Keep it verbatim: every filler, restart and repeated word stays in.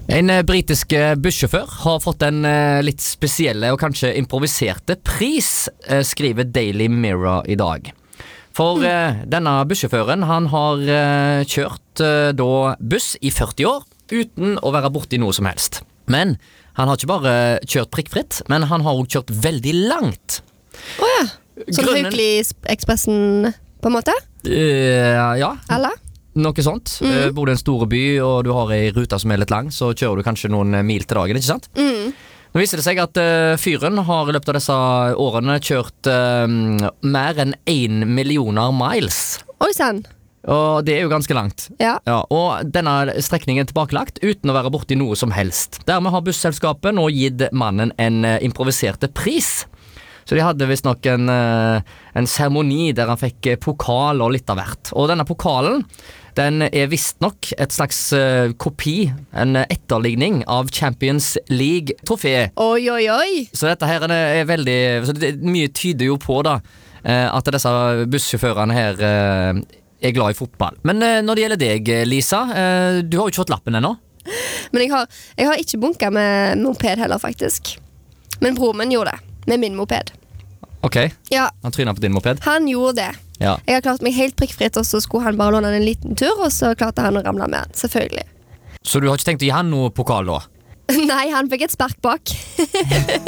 En eh, britisk eh, bussjåfør har fått en eh, litt spesielle og kanskje improviserte pris, eh, skriver Daily Mirror i dag. For eh, denne bussjåføren, han har eh, kjørt eh, da buss i førti år, uten å være borti noe som helst. Men han har ikke bare kjørt prikkfritt, men han har også kjørt veldig langt. Åja, sånn Grunnen- Haukeli-ekspressen på en måte? Eh, ja, Eller? noe sånt. Eh, bor du i en stor by, og du har en ruta som er litt lang, så kjører du kanskje noen eh, mil til dagen, ikke sant? Mm. Nå viser det seg at eh, fyren har i løpet av disse årene kjørt eh, mer enn én millioner miles. Oi sann. Og det er jo ganske langt. Ja. Ja, og denne strekningen er tilbakelagt uten å være borti noe som helst. Dermed har busselskapet nå gitt mannen en eh, improviserte pris. Så de hadde visst nok en, eh, en seremoni der han fikk eh, pokal og litt av hvert. Og denne pokalen, den er visst nok et slags eh, kopi, en etterligning av Champions League-trofé. Oi, oi, oi. Så dette her er veldig, så det, mye tyder jo på da, eh, at disse bussjåførene her eh, er glad i fotball. Men eh, når det gjelder deg, Lisa, eh, du har jo ikke fått lappen ennå. Men jeg har, jeg har ikke bunket med moped heller, faktisk. Men broren min gjorde det. Med min moped. Ok, Ja, han trynet på din moped. han gjorde det. Ja. Jeg har klart meg helt prikkfritt, og så skulle han bare låne en liten tur, og så klarte han å ramle med han, selvfølgelig. Så du har ikke tenkt å gi han noe pokal da? Nei, han fikk et spark bak.